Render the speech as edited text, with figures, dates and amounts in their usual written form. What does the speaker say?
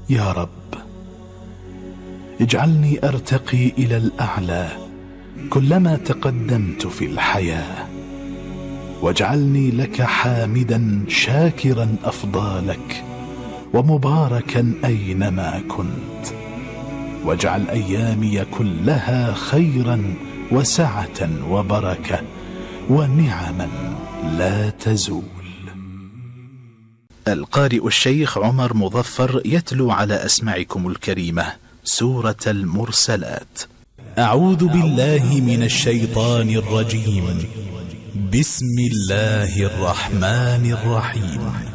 يا رب اجعلني أرتقي إلى الأعلى كلما تقدمت في الحياة، واجعلني لك حامدا شاكرا أفضالك ومباركا أينما كنت، واجعل أيامي كلها خيرا وسعة وبركة ونعما لا تزول. القارئ الشيخ عمر مظفر يتلو على أسماعكم الكريمة سورة المرسلات. أعوذ بالله من الشيطان الرجيم. بسم الله الرحمن الرحيم.